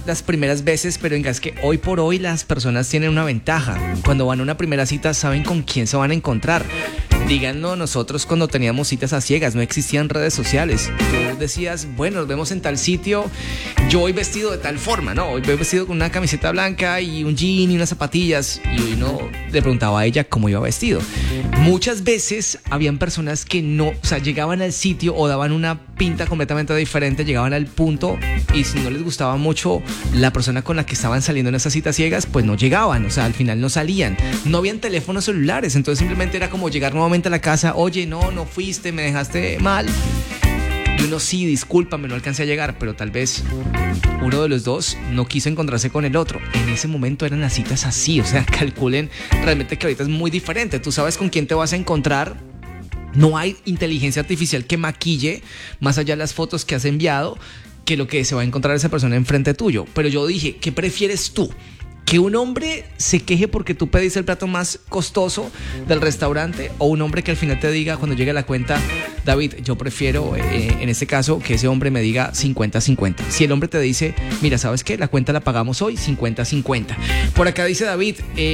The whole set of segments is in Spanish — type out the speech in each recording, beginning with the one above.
las primeras veces, pero venga, es que hoy por hoy las personas tienen una ventaja. Cuando van a una primera cita saben con quién se van a encontrar. Díganlo, nosotros cuando teníamos citas a ciegas no existían redes sociales. Tú decías, bueno, nos vemos en tal sitio, yo voy vestido de tal forma, ¿no? Hoy voy vestido con una camiseta blanca y un jean y unas zapatillas, y uno le preguntaba a ella cómo iba vestido. Muchas veces habían personas que no, o sea, llegaban al sitio o daban una pinta completamente diferente, llegaban al punto, y si no les gustaba mucho la persona con la que estaban saliendo en esas citas ciegas, pues no llegaban, o sea, al final no salían. No habían teléfonos celulares, entonces simplemente era como llegar nuevamente a la casa, oye, no fuiste, me dejaste mal. Y uno, sí, discúlpame, no alcancé a llegar, pero tal vez uno de los dos no quiso encontrarse con el otro. En ese momento eran las citas así, o sea, calculen realmente que ahorita es muy diferente. Tú sabes con quién te vas a encontrar. No hay inteligencia artificial que maquille más allá de las fotos que has enviado que lo que se va a encontrar esa persona enfrente tuyo. Pero yo dije, ¿qué prefieres tú? ¿Que un hombre se queje porque tú pediste el plato más costoso del restaurante, o un hombre que al final te diga cuando llegue la cuenta, David, yo prefiero en este caso que ese hombre me diga 50-50? Si el hombre te dice, mira, ¿sabes qué? La cuenta la pagamos hoy 50-50. Por acá dice David,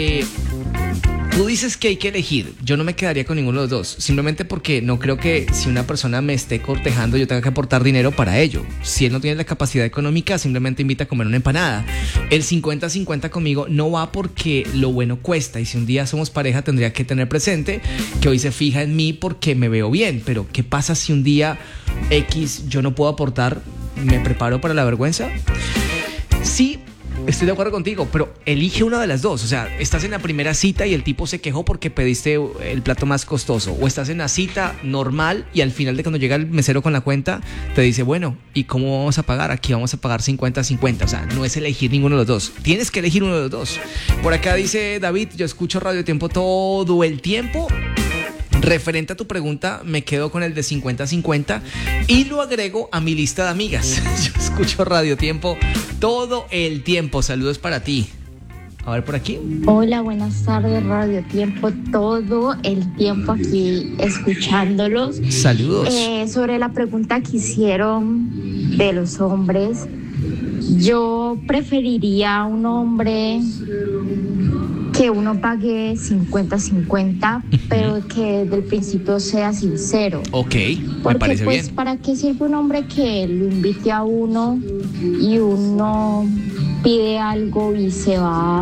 tú dices que hay que elegir. Yo no me quedaría con ninguno de los dos, simplemente porque no creo que si una persona me esté cortejando yo tenga que aportar dinero para ello. Si él no tiene la capacidad económica, simplemente invita a comer una empanada. El 50-50 conmigo no va porque lo bueno cuesta, y si un día somos pareja tendría que tener presente que hoy se fija en mí porque me veo bien. Pero ¿qué pasa si un día X yo no puedo aportar? ¿Me preparo para la vergüenza? Sí, estoy de acuerdo contigo, pero elige una de las dos. O sea, estás en la primera cita y el tipo se quejó porque pediste el plato más costoso, o estás en la cita normal y al final de cuando llega el mesero con la cuenta te dice, bueno, ¿y cómo vamos a pagar? Aquí vamos a pagar 50-50. O sea, no es elegir ninguno de los dos, tienes que elegir uno de los dos. Por acá dice David, yo escucho Radio Tiempo todo el tiempo. Referente a tu pregunta, me quedo con el de 50-50 y lo agrego a mi lista de amigas. Yo escucho Radio Tiempo todo el tiempo. Saludos para ti. A ver, por aquí. Hola, buenas tardes, Radio Tiempo, todo el tiempo aquí escuchándolos. Saludos. Sobre la pregunta que hicieron de los hombres, yo preferiría un hombre que uno pague 50-50, pero que desde el principio sea sincero. Ok, porque, me parece pues, bien. ¿para qué sirve un hombre que lo invite a uno y uno pide algo y se va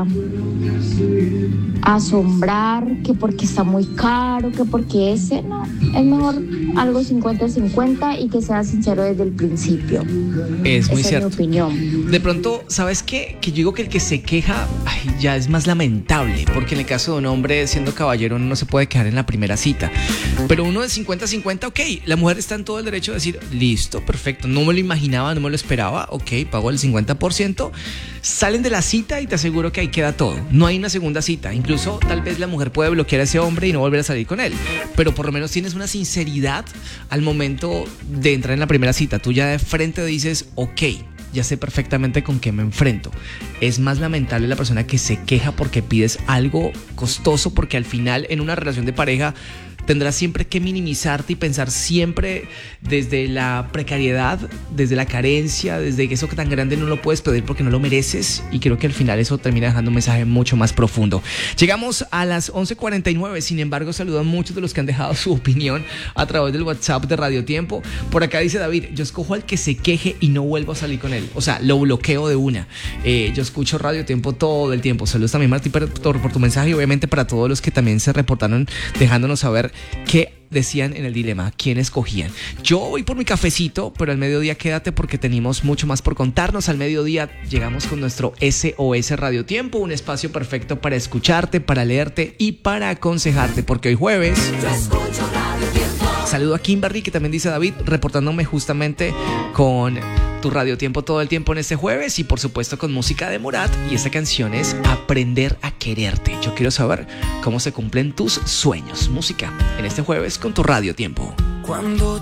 a asombrar que porque está muy caro, que porque ese no? Es mejor algo 50-50 y que sea sincero desde el principio. Es muy cierto. Es mi opinión. De pronto, ¿sabes qué? Que yo digo que el que se queja ya es más lamentable, porque en el caso de un hombre siendo caballero uno no se puede quejar en la primera cita. Pero uno de 50-50, ok, la mujer está en todo el derecho de decir, listo, perfecto, no me lo imaginaba, no me lo esperaba, ok, pago el 50%. Salen de la cita y te aseguro que ahí queda todo. No hay una segunda cita. Incluso tal vez la mujer puede bloquear a ese hombre y no volver a salir con él. Pero por lo menos tienes una sinceridad al momento de entrar en la primera cita. Tú ya de frente dices, ok, ya sé perfectamente con qué me enfrento. Es más lamentable la persona que se queja porque pides algo costoso, porque al final en una relación de pareja tendrás siempre que minimizarte y pensar siempre desde la precariedad, desde la carencia, desde que eso que tan grande no lo puedes pedir porque no lo mereces, y creo que al final eso termina dejando un mensaje mucho más profundo. Llegamos a las 11:49, sin embargo saludo a muchos de los que han dejado su opinión a través del WhatsApp de Radio Tiempo. Por acá dice David, yo escojo al que se queje y no vuelvo a salir con él, o sea, lo bloqueo de una. Yo escucho Radio Tiempo todo el tiempo. Saludos también, Martí, por tu mensaje, y obviamente para todos los que también se reportaron dejándonos saber qué decían en el dilema, quién escogían. Yo voy por mi cafecito, pero al mediodía quédate porque tenemos mucho más por contarnos. Al mediodía llegamos con nuestro SOS Radio Tiempo, un espacio perfecto para escucharte, para leerte y para aconsejarte, porque hoy jueves... Saludo a Kimberly, que también dice David, reportándome justamente con tu Radio Tiempo todo el tiempo en este jueves, y por supuesto con música de Morat, y esta canción es Aprender a Quererte. Yo quiero saber cómo se cumplen tus sueños. Música en este jueves con tu Radio Tiempo. Cuando